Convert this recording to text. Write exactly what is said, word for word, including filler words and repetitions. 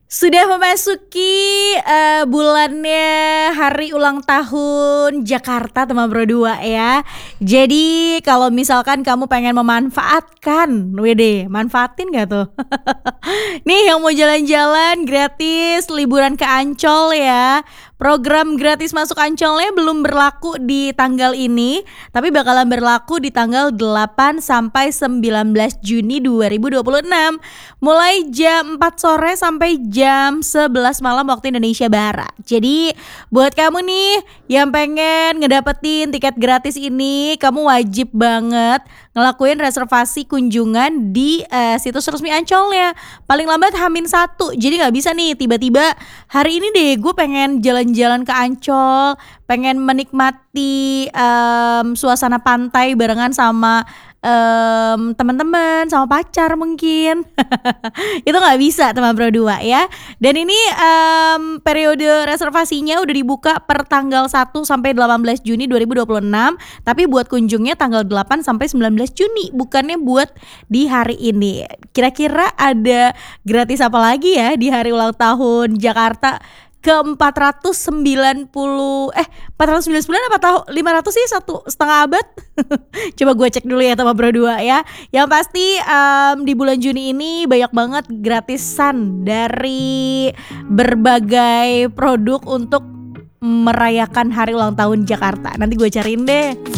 Sudah memasuki, eee, bulannya hari ulang tahun Jakarta teman Bro dua ya. Jadi kalau misalkan kamu pengen memanfaatkan, widih manfaatin nggak tuh? Nih yang mau jalan-jalan gratis liburan ke Ancol ya. Program gratis masuk Ancolnya belum berlaku di tanggal ini, tapi bakalan berlaku di tanggal delapan sampai sembilan belas Juni dua ribu dua puluh enam. Mulai jam empat sore sampai jam sebelas malam waktu Indonesia Barat. Jadi buat kamu nih yang pengen ngedapetin tiket gratis ini, kamu wajib banget ngelakuin reservasi kunjungan di eh, situs resmi Ancolnya. Paling lambat Hamin satu. Jadi nggak bisa nih tiba-tiba hari ini deh gue pengen jalan-jalan ke Ancol, pengen menikmati em, suasana pantai barengan sama em, teman-teman, sama pacar mungkin. Itu nggak bisa teman Bro dua ya. Dan ini em, periode reservasinya udah dibuka per tanggal satu sampai delapan belas Juni dua ribu dua puluh enam, tapi buat kunjungnya tanggal delapan sampai sembilan belas Juni, bukannya buat di hari ini. Kira-kira ada gratis apa lagi ya di hari ulang tahun Jakarta ke empat ratus sembilan puluh eh empat ratus sembilan puluh sembilan apa tahu lima ratus sih, satu setengah abad. Coba gue cek dulu ya teman Bro dua ya. Yang pasti um, di bulan Juni ini banyak banget gratisan dari berbagai produk untuk merayakan hari ulang tahun Jakarta. Nanti gue cariin deh.